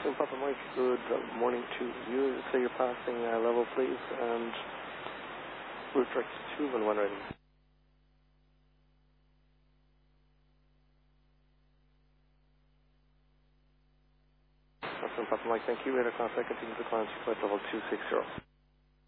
Austin Papa Mike, good morning to you. Say you're passing level, please, and route direct to 211 ready. Austin Papa Mike, thank you. Radar contact, continue to climb to flight level 260.